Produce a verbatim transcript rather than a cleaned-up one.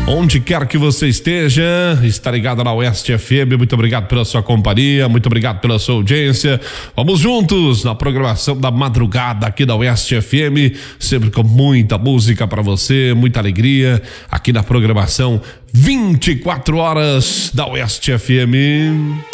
Onde quer que você esteja, está ligado na Oeste F M, muito obrigado pela sua companhia, muito obrigado pela sua audiência. Vamos juntos na programação da madrugada aqui da Oeste F M, sempre com muita música para você, muita alegria, aqui na programação vinte e quatro horas da Oeste F M.